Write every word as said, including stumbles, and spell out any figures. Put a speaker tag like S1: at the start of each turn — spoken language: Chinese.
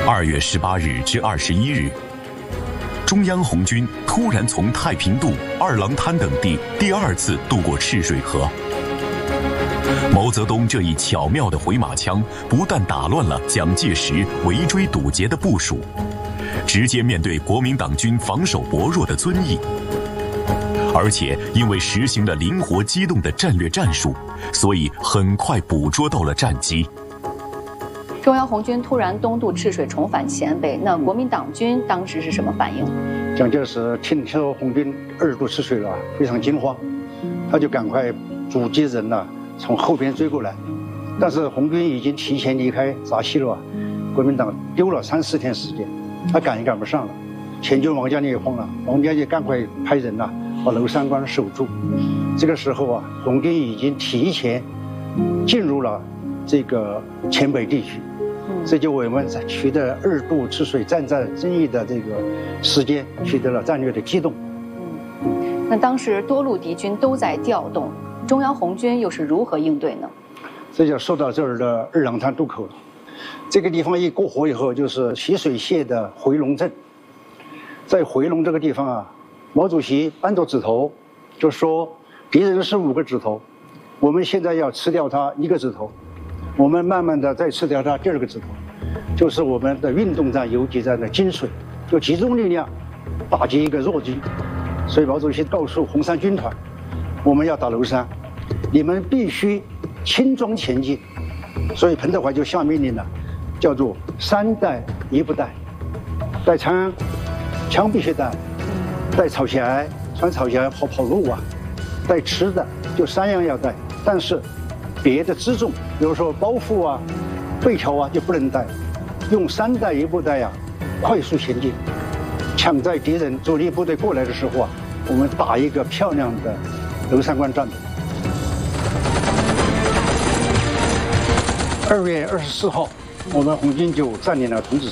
S1: 二月十八日至二十一日，中央红军突然从太平渡、二郎滩等地第二次渡过赤水河。毛泽东这一巧妙的回马枪，不但打乱了蒋介石围追堵截的部署，直接面对国民党军防守薄弱的遵义，而且因为实行了灵活机动的战略战术，所以很快捕捉到了战机。
S2: 中央红军突然东渡赤水重返前北，那国民党军当时是什么反应？
S3: 蒋介石听说红军二渡赤水了，非常惊慌，他就赶快阻击人呢从后边追过来，但是红军已经提前离开闸西了，国民党丢了三四天时间，他赶也赶不上了。前军王家林也慌了，王家林赶快派人呐、啊、把娄山关守住。这个时候啊，红军已经提前进入了这个黔北地区。这就我们取得二渡赤水战战争议的这个时间取得了战略的机动。
S2: 嗯，那当时多路敌军都在调动，中央红军又是如何应对呢？
S3: 这就说到这儿的二郎滩渡口了。这个地方一过河以后，就是习水县的回龙镇。在回龙这个地方啊，毛主席扳着指头就说：“敌人是五个指头，我们现在要吃掉他一个指头。”我们慢慢的再吃掉它第二个指头，就是我们的运动战、游击战的精髓，就集中力量打击一个弱军。所以毛主席告诉红三军团，我们要打娄山，你们必须轻装前进。所以彭德怀就下命令了，叫做三带一不带，带枪，枪必须带；带草鞋，穿草鞋跑跑路啊；带吃的，就三样要带，但是别的辎重，比如说包袱啊、背条啊就不能带，用三带一不带呀、啊，快速前进，抢在敌人主力部队过来的时候啊，我们打一个漂亮的娄山关战斗。二月二十四号，我们红军就占领了桐梓